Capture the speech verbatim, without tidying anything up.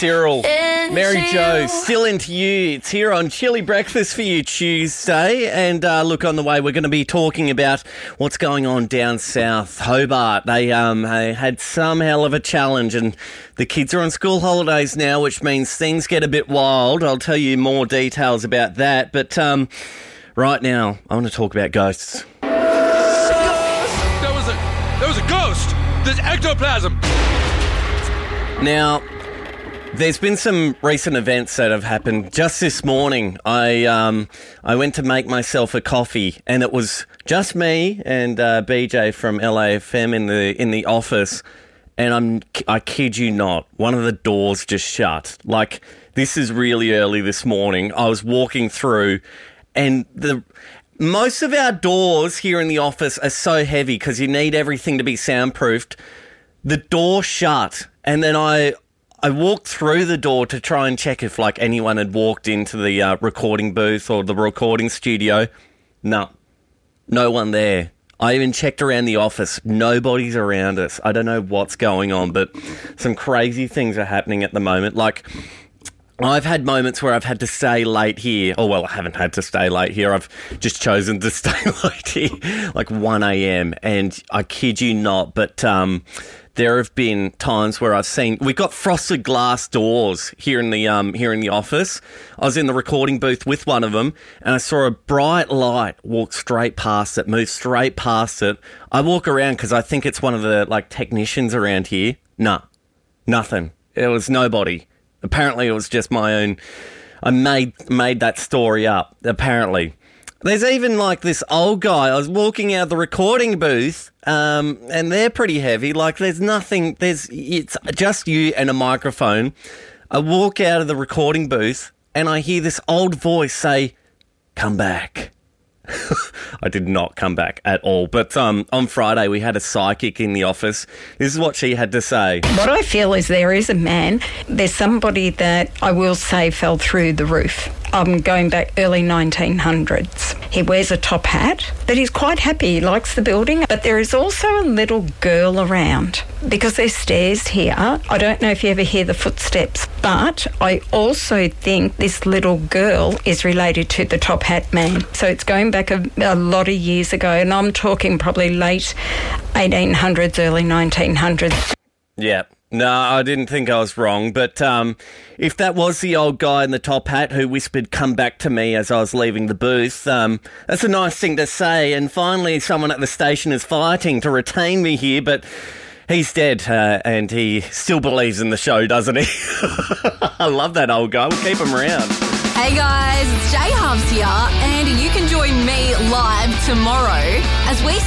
Cyril. Mary Jo, still into you. It's here on Chilly Breakfast for you Tuesday. And uh, look, on the way, we're going to be talking about what's going on down south. Hobart, they, um, they had some hell of a challenge, and the kids are on school holidays now, which means things get a bit wild. I'll tell you more details about that. But um, right now, I want to talk about ghosts. That was a, that was a ghost! There's ectoplasm! Now, there's been some recent events that have happened. Just this morning, I um, I went to make myself a coffee, and it was just me and uh, B J from L A F M in the in the office. And I'm I kid you not, one of the doors just shut. Like, this is really early this morning. I was walking through, and the most of our doors here in the office are so heavy because you need everything to be soundproofed. The door shut, and then I I walked through the door to try and check if, like, anyone had walked into the uh, recording booth or the recording studio. No, no one there. I even checked around the office. Nobody's around us. I don't know what's going on, but some crazy things are happening at the moment. Like, I've had moments where I've had to stay late here. Oh, well, I haven't had to stay late here. I've just chosen to stay late here, like one a.m. And I kid you not, but um, there have been times where I've seen... We've got frosted glass doors here in the um here in the office. I was in the recording booth with one of them, and I saw a bright light walk straight past it, move straight past it. I walk around because I think it's one of the, like, technicians around here. No, nothing. It was nobody. Apparently, it was just my own... I made made that story up, apparently. There's even, like, this old guy. I was walking out of the recording booth, um, and they're pretty heavy. Like, there's nothing... There's It's just you and a microphone. I walk out of the recording booth, and I hear this old voice say, "Come back." I did not come back at all. But um, on Friday, we had a psychic in the office. This is what she had to say. What I feel is there is a man, there's somebody that I will say fell through the roof. I'm going back early nineteen hundreds. He wears a top hat, but he's quite happy. He likes the building. But there is also a little girl around because there's stairs here. I don't know if you ever hear the footsteps, but I also think this little girl is related to the top hat man. So it's going back a, a lot of years ago, and I'm talking probably late eighteen hundreds, early nineteen hundreds. Yeah. No, I didn't think I was wrong, but um, if that was the old guy in the top hat who whispered, "Come back to me," as I was leaving the booth, um, that's a nice thing to say, and finally someone at the station is fighting to retain me here, but he's dead, uh, and he still believes in the show, doesn't he? I love that old guy. We'll keep him around. Hey guys, it's Jay Hubs here, and you can join me live tomorrow as we